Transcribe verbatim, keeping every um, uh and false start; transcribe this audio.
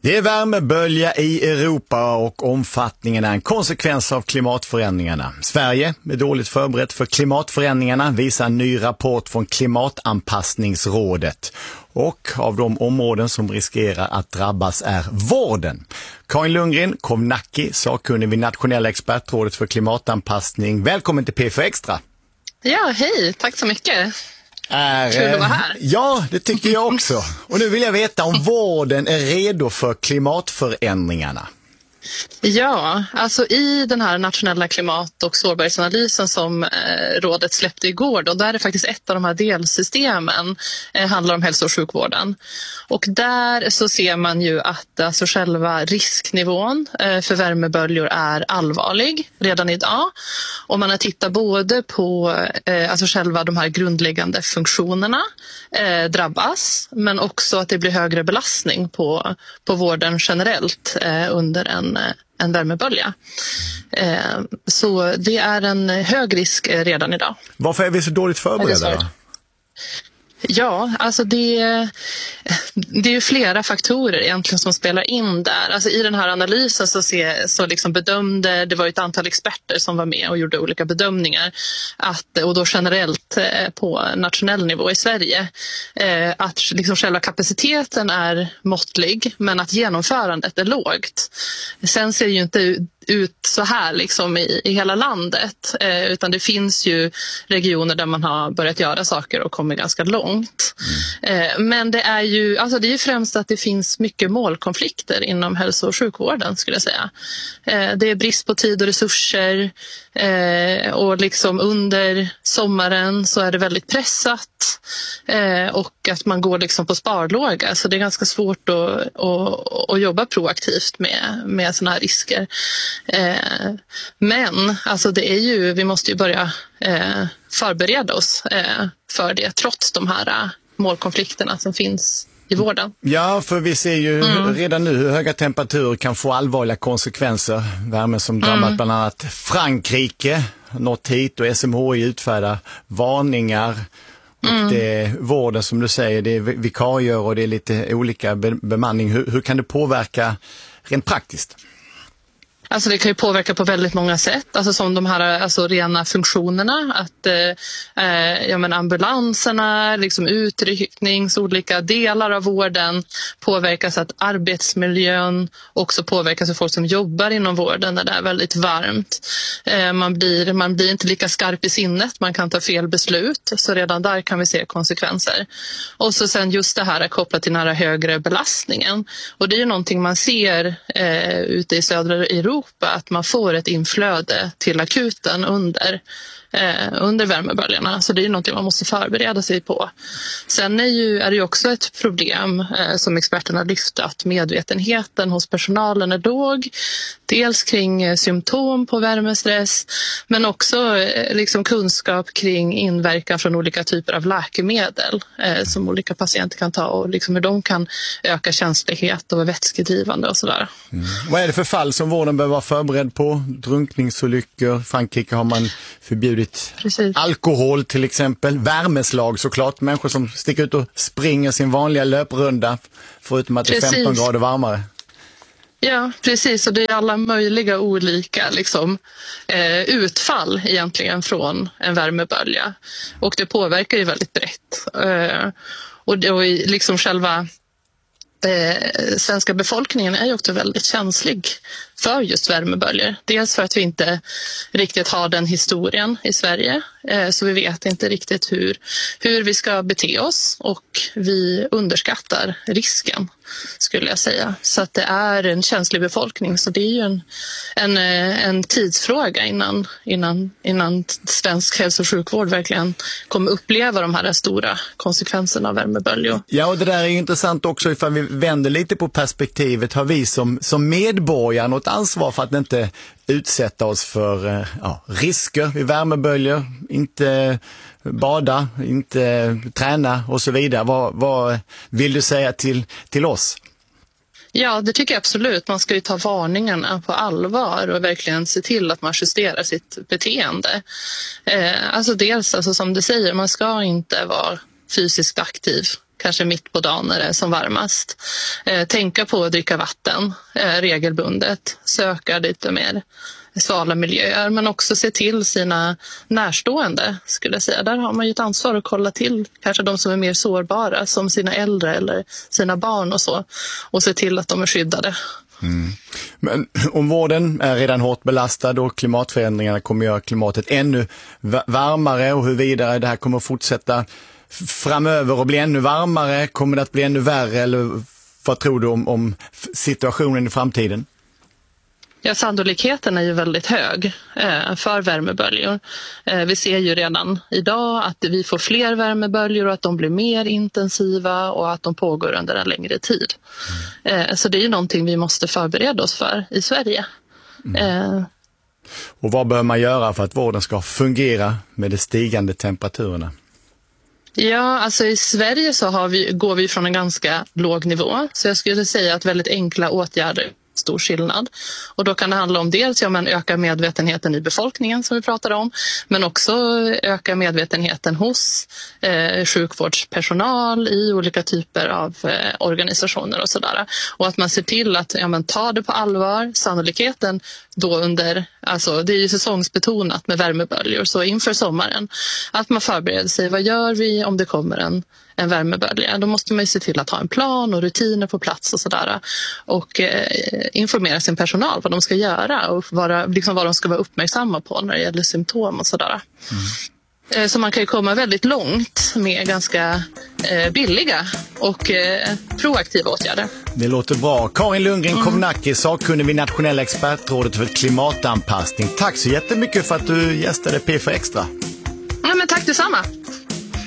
Det är värmebölja i Europa och omfattningen är en konsekvens av klimatförändringarna. Sverige är dåligt förberett för klimatförändringarna, visar en ny rapport från Klimatanpassningsrådet. Och av de områden som riskerar att drabbas är vården. Karin Lundgren, Kovnacki, sakkunnig vid Nationella expertrådet för klimatanpassning. Välkommen till P F Extra. Ja, hej. Tack så mycket. Är, Kul att vara här. Ja, det tycker jag också. Och nu vill jag veta om vården är redo för klimatförändringarna. Ja, alltså i den här nationella klimat- och sårbarhetsanalysen som eh, rådet släppte igår då, där är det faktiskt ett av de här delsystemen eh, handlar om hälso- och sjukvården. Och där så ser man ju att alltså själva risknivån eh, för värmeböljor är allvarlig redan idag. Och man har tittat både på eh, alltså själva de här grundläggande funktionerna eh, drabbas, men också att det blir högre belastning på, på vården generellt eh, under en en värmebölja. Så det är en hög risk redan idag. Varför är vi så dåligt förberedda då? Ja, alltså det, det är ju flera faktorer egentligen som spelar in där. Alltså i den här analysen så, se, så liksom bedömde, det var ett antal experter som var med och gjorde olika bedömningar, att, och då generellt på nationell nivå i Sverige, att liksom själva kapaciteten är måttlig men att genomförandet är lågt. Sen ser ju inte ut så här liksom i, i hela landet, eh, utan det finns ju regioner där man har börjat göra saker och kommit ganska långt. Mm. Eh, men det är ju alltså det är ju främst att det finns mycket målkonflikter inom hälso- och sjukvården, skulle jag säga. Eh, det är brist på tid och resurser, eh, och liksom under sommaren så är det väldigt pressat, eh, och att man går liksom på sparlåga, så det är ganska svårt att, att, att jobba proaktivt med, med såna här risker. Eh, men alltså det är ju, vi måste ju börja eh, förbereda oss eh, för det, trots de här eh, målkonflikterna som finns i vården. Ja, för vi ser ju mm. redan nu hur höga temperaturer kan få allvarliga konsekvenser. Värme som drabbat mm. bland annat Frankrike, nått hit, och S M H I utfärdar varningar. Och mm. det är vården, som du säger, det är vikarier och det är lite olika bemanning. Hur, hur kan det påverka rent praktiskt? Alltså det kan ju påverka på väldigt många sätt, alltså som de här alltså rena funktionerna, att eh, ja, men ambulanserna, liksom utrycknings, olika delar av vården påverkas, att arbetsmiljön också påverkas av folk som jobbar inom vården när det är väldigt varmt. Eh, man, blir, man blir inte lika skarp i sinnet, man kan ta fel beslut, så redan där kan vi se konsekvenser. Och så sen just det här är kopplat till den här högre belastningen, och det är ju någonting man ser eh, ute i södra Europa, att man får ett inflöde till akuten under, eh, under värmeböljorna. Så det är ju något man måste förbereda sig på. Sen är, ju, är det ju också ett problem eh, som experterna lyft, att medvetenheten hos personalen är låg. Dels kring eh, symptom på värmestress, men också eh, liksom kunskap kring inverkan från olika typer av läkemedel eh, som olika patienter kan ta, och liksom hur de kan öka känslighet och vara vätskedrivande och sådär. Mm. Vad är det för fall som vården behöver vara förberedd på? Drunkningsolyckor, Frankrike har man förbjudit Precis. alkohol till exempel, värmeslag såklart, människor som sticker ut och springer sin vanliga löprunda förutom att Precis. det är femton grader varmare. Ja, precis, och det är alla möjliga olika liksom, eh, utfall egentligen från en värmebölja, och det påverkar ju väldigt brett. Eh, och och liksom själva Eh, svenska befolkningen är ju också väldigt känslig för just värmeböljor. Dels för att vi inte riktigt har den historien i Sverige, eh, så vi vet inte riktigt hur, hur vi ska bete oss, och vi underskattar risken, skulle jag säga. Så att det är en känslig befolkning, så det är ju en, en, en tidsfråga innan, innan, innan svensk hälso- och sjukvård verkligen kommer uppleva de här stora konsekvenserna av värmeböljor. Ja, och det där är ju intressant också, ifall vi vänder lite på perspektivet. Har vi som, som medborgare något ansvar för att inte utsätta oss för ja, risker vid värmeböljor, inte bada, inte träna och så vidare? Vad, vad vill du säga till, till oss? Ja, det tycker jag absolut. Man ska ju ta varningarna på allvar och verkligen se till att man justerar sitt beteende. Eh, alltså dels, alltså som du säger, man ska inte vara fysiskt aktiv kanske mitt på dagen när det är som varmast. Eh, tänka på att dricka vatten eh, regelbundet, söka lite mer svala miljöer, men också se till sina närstående, skulle jag säga. Där har man ju ett ansvar att kolla till kanske de som är mer sårbara, som sina äldre eller sina barn och så, och se till att de är skyddade. Mm. Men om vården är redan hårt belastad och klimatförändringarna kommer göra klimatet ännu varmare, och hur vidare det här kommer att fortsätta framöver och bli ännu varmare, kommer det att bli ännu värre, eller vad tror du om, om situationen i framtiden? Ja, sannolikheten är ju väldigt hög eh, för värmeböljor. Eh, vi ser ju redan idag att vi får fler värmeböljor och att de blir mer intensiva och att de pågår under en längre tid. Eh, så det är ju någonting vi måste förbereda oss för i Sverige. Eh, och vad bör man göra för att vården ska fungera med de stigande temperaturerna? Ja, alltså i Sverige så har vi, går vi från en ganska låg nivå. Så jag skulle säga att väldigt enkla åtgärder stor skillnad. Och då kan det handla om dels ja, men öka medvetenheten i befolkningen som vi pratade om, men också öka medvetenheten hos eh, sjukvårdspersonal i olika typer av eh, organisationer och sådär. Och att man ser till att ja, men, ta det på allvar. Sannolikheten då under, alltså det är ju säsongsbetonat med värmeböljor, så inför sommaren att man förbereder sig. Vad gör vi om det kommer en en värmebölja? Då måste man ju se till att ha en plan och rutiner på plats och sådär. Och eh, informera sin personal vad de ska göra och vara, liksom vad de ska vara uppmärksamma på när det gäller symptom och sådär. Mm. Eh, så man kan ju komma väldigt långt med ganska eh, billiga och eh, proaktiva åtgärder. Det låter bra. Karin Lundgren mm. Kovnacki, sakkunnig vid Nationella expertrådet för klimatanpassning. Tack så jättemycket för att du gästade P fyra Extra. Ja, men tack detsamma.